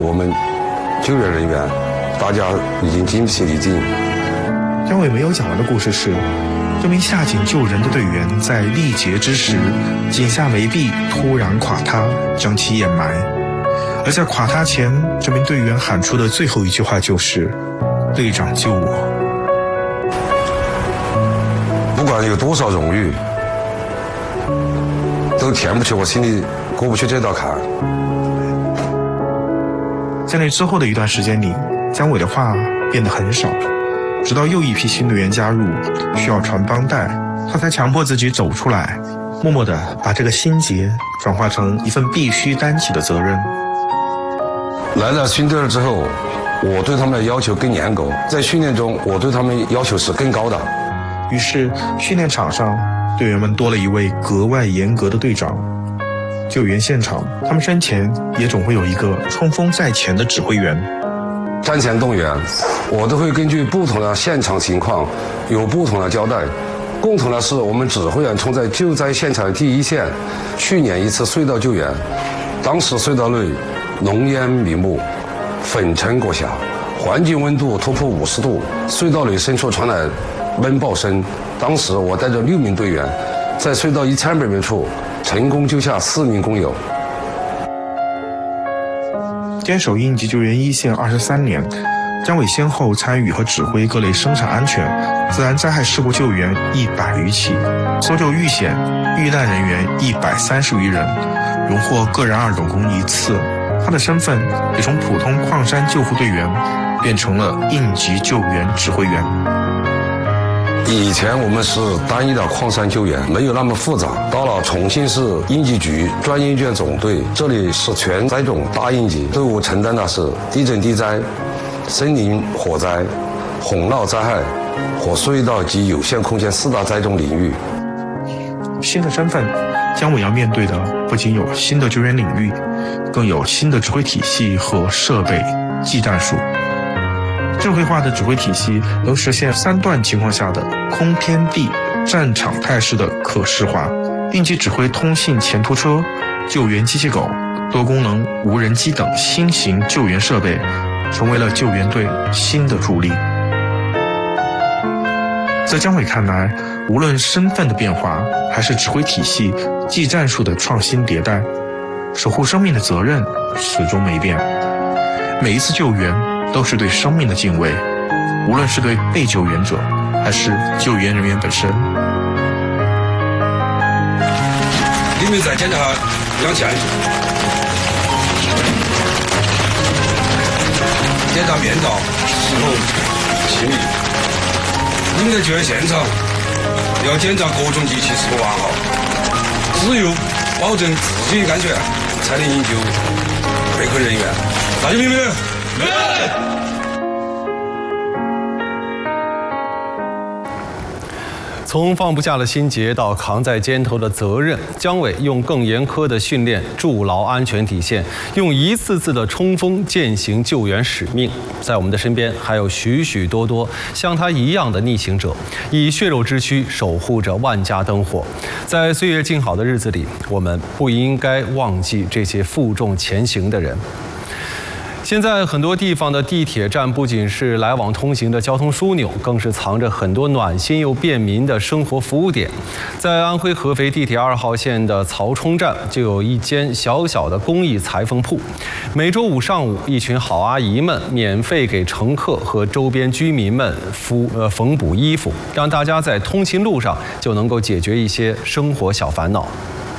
我们救援人员，大家已经精疲力尽。 姜伟没有讲完的故事是，这名下井救人的队员在力竭之时，井下围壁突然垮塌，将其掩埋。而在垮塌前，这名队员喊出的最后一句话就是：“队长救我。” 不管有多少荣誉，都填不起我心里过不去这道坎。 在那之后的一段时间里，姜伟的话变得很少，直到又一批新队员加入，需要传帮带，他才强迫自己走出来，默默地把这个心结转化成一份必须担起的责任。 来了新队之后，我对他们的要求更严格，在训练中我对他们要求是更高的。 于是训练场上，队员们多了一位格外严格的队长。救援现场，他们身前也总会有一个冲锋在前的指挥员。 战前动员，我都会根据不同的现场情况有不同的交代。共同的是，我们指挥员冲在救灾现场的第一线。去年一次隧道救援，当时隧道内浓烟密布，粉尘裹挟，环境温度突破50度，隧道里深处传来闷爆声。当时我带着6名队员，在隧道1300米处成功救下4名工友。 坚守应急救援一线23年，姜伟先后参与和指挥各类生产安全、自然灾害事故救援100余起，搜救遇险遇难人员130余人，荣获个人2等功1次。他的身份也从普通矿山救护队员变成了应急救援指挥员。 以前我们是单一的矿山救援，没有那么复杂。到了重庆市应急局专应卷总队，这里是全灾种大应急，队伍承担的是地震地灾、森林火灾、洪涝灾害和隧道及有限空间4大灾种领域。 新的身份，姜伟要面对的不仅有新的救援领域，更有新的指挥体系和设备技战术。智慧化的指挥体系能实现3段情况下的空天地战场态势的可视化。应急指挥通信前途车、救援机器狗、多功能无人机等新型救援设备，成为了救援队新的助力。在姜伟看来，无论身份的变化，还是指挥体系、技战术的创新迭代，守护生命的责任始终没变。每一次救援都是对生命的敬畏，无论是对被救援者，还是救援人员本身。 你们再检查2线，检查面罩是否清理。你们在救援现场要检查各种机器是否完好，只有保证自己安全，才能营救被困人员。大家明白没有？ 从放不下的心结到扛在肩头的责任，姜伟用更严苛的训练筑牢安全底线，用一次次的冲锋践行救援使命。在我们的身边还有许许多多像他一样的逆行者，以血肉之躯守护着万家灯火。在岁月静好的日子里，我们不应该忘记这些负重前行的人。现在很多地方的地铁站不仅是来往通行的交通枢纽，更是藏着很多暖心又便民的生活服务点。在安徽合肥地铁2号线的曹冲站，就有一间小小的公益裁缝铺。每周5上午，一群好阿姨们免费给乘客和周边居民们缝补衣服，让大家在通勤路上就能够解决一些生活小烦恼。